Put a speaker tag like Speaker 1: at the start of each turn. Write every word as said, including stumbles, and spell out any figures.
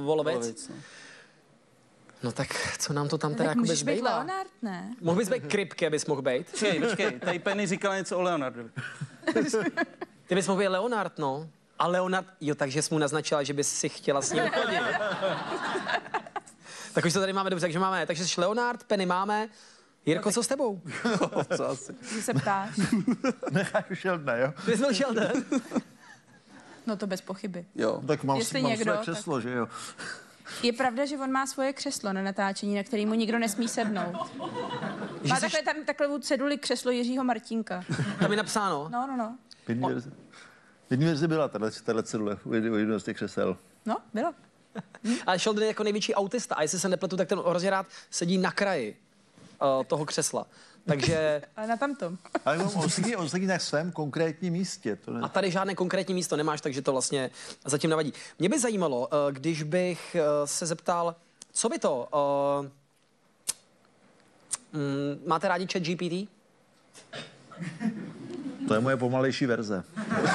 Speaker 1: Volovic.
Speaker 2: Volovic, no.
Speaker 1: No tak co nám to tam teda
Speaker 3: Tak
Speaker 1: jako
Speaker 3: můžeš být
Speaker 1: zbývá?
Speaker 3: Leonard, ne?
Speaker 1: Mohl bys být Kripke, abys mohl být?
Speaker 2: Počkej, počkej, tady Penny říkala něco o Leonardovi.
Speaker 1: Ty bys mohl být Leonard, no. A Leonard, jo, takže jsi mu naznačila, že bys si chtěla s ním chodit. Tak už to tady máme dobře, takže máme, takže jsi Leonard, Penny máme. Jirko, co s tebou?
Speaker 2: Co asi?
Speaker 3: Že se ptáš.
Speaker 4: Necháš Sheldona, jo?
Speaker 1: Ty jsi byl Sheldon?
Speaker 3: No to bez pochyby.
Speaker 2: Jo.
Speaker 4: Tak mám,
Speaker 3: Jestli
Speaker 4: mám
Speaker 3: někdo,
Speaker 4: své
Speaker 3: tak-
Speaker 4: křeslo, že jo?
Speaker 3: Je pravda, že on má svoje křeslo na natáčení, na který mu nikdo nesmí sednout. Má
Speaker 1: jsi-
Speaker 3: takhle, tam takovou ceduli křeslo Jiřího Martínka.
Speaker 1: Tam je napsáno.
Speaker 3: No, no, no.
Speaker 4: V jedné verzi, v jedné verzi byla tahle, tahle cedule u jednoho z těch křesel.
Speaker 3: No, bylo.
Speaker 1: Ale Sheldon je jako největší autista a jestli se nepletu, tak ten hrozně rád sedí na kraji uh, toho křesla. Takže...
Speaker 3: Ale na tamtom.
Speaker 4: Ale on, on, sedí, on sedí na svém konkrétním místě. To ne...
Speaker 1: A tady žádné konkrétní místo nemáš, takže to vlastně zatím nevadí. Mě by zajímalo, uh, když bych uh, se zeptal, co by to... Uh, mm, máte rádi chat G P T?
Speaker 4: To je moje pomalejší verze.